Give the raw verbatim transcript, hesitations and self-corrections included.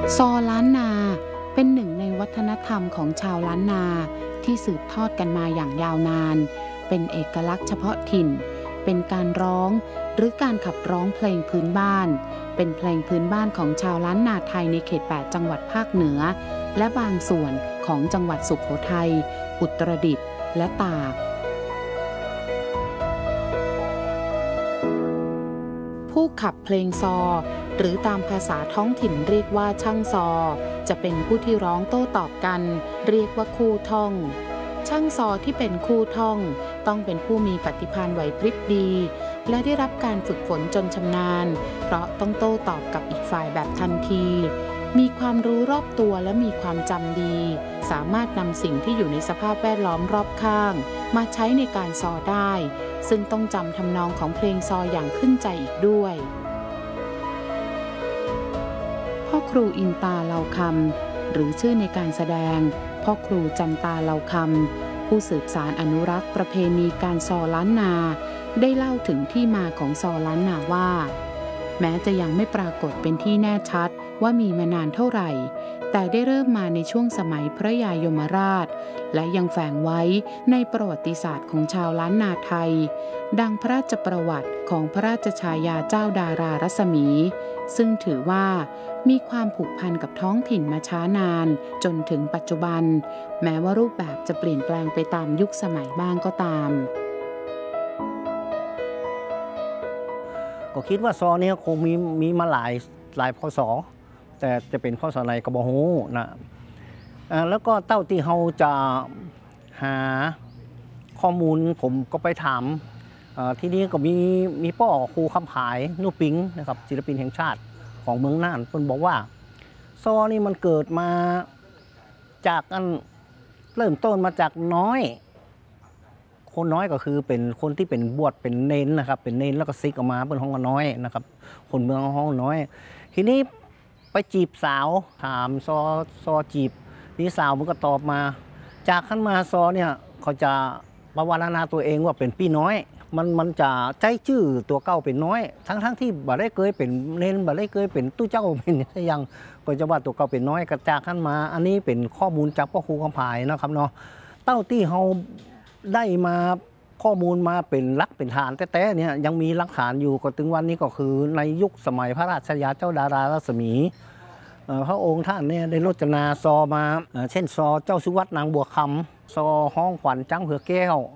ซอล้านนาเป็นหนึ่งในวัฒนธรรมของชาวล้านนาที่สืบทอดกันมาอย่างยาวนานเป็นเอกลักษณ์เฉพาะถิ่นเป็นการร้องหรือการขับร้องเพลงพื้นบ้านเป็นเพลงพื้นบ้านของชาวล้านนาไทยในเขตแปดจังหวัดภาคเหนือและบางส่วนของจังหวัดสุโขทัยอุตรดิตถ์และตากผู้ขับเพลงซอหรือตามภาษาท้องถิ่นเรียกว่าช่างซอจะเป็นผู้ที่ร้องโต้ตอบกันเรียกว่าคู่ท่องช่างซอที่เป็นคู่ท่องต้องเป็นผู้มีปฏิภาณไหวพริบดีและได้รับการฝึกฝนจนชำนาญเพราะต้องโต้ตอบกับอีกฝ่ายแบบทันทีมีความรู้รอบตัวและมีความจำดีสามารถนำสิ่งที่อยู่ในสภาพแวดล้อมรอบข้างมาใช้ในการซอได้ซึ่งต้องจำทำนองของเพลงซออย่างขึ้นใจอีกด้วยพ่อครูอินตาเหล่าคำหรือชื่อในการแสดงพ่อครูจันตาเหล่าคำผู้สืบสารอนุรักษ์ประเพณีการซอล้านนาได้เล่าถึงที่มาของซอล้านนาว่าแม้จะยังไม่ปรากฏเป็นที่แน่ชัดว่ามีมานานเท่าไหร่แต่ได้เริ่มมาในช่วงสมัยพระยายมราชและยังแฝงไว้ในประวัติศาสตร์ของชาวล้านนาไทยดังพระราชประวัติของพระราชชายาเจ้าดารารัศมีซึ่งถือว่ามีความผูกพันกับท้องถิ่นมาช้านานจนถึงปัจจุบันแม้ว่ารูปแบบจะเปลี่ยนแปลงไปตามยุคสมัยบ้างก็ตามก็คิดว่าซอเนี่ยคงมีมีมาหลายหลายพศแต่จะเป็นพศไหนก็บ่ฮู้นะแล้วก็เต้าที่เราจะหาข้อมูลผมก็ไปถามที่นี้ก็มีมีป้อครูคำผายนุปิงนะครับศิลปินแห่งชาติของเมืองน่านเพิ่นบอกว่าซอนี่มันเกิดมาจากอันเริ่มต้นมาจากน้อยคนน้อยก็คือเป็นคนที่เป็นบวชเป็นเน้นนะครับเป็นเน้นแล้วก็ซิกออกมาเป็นห้องน้อยนะครับคนเมืองห้องน้อยทีนี้ไปจีบสาวถามซอซอจีบนี่สาวมันก็ตอบมาจากขั้นมาซอเนี่ยเขาจะประวารณาตัวเองว่าเป็นพี่น้อยมันมันจะใจชื่อตัวเก้าเป็นน้อยทั้งทั้งที่บ่ได้เคยเป็นเน้นบ่ได้เคยเป็นตู้เจ้าเป็นยังก็จะว่าตัวเก้าเป็นน้อยกระจากขั้นมาอันนี้เป็นข้อมูลจากพ่อครูคำผายนะครับเนาะเต้าที่เขาได้มาข้อมูลมาเป็นหลักเป็นฐานแต่ๆเนี่ยยังมีหลักฐานอยู่ก็ถึงวันนี้ก็คือในยุคสมัยพระราชยาเจ้าดารารัศมีพระองค์ท่านเนี่ยได้รจนาซอมาเช่นซอเจ้าสุวัตนางบัวคำซอห้องขวัญจังเผือแก้ว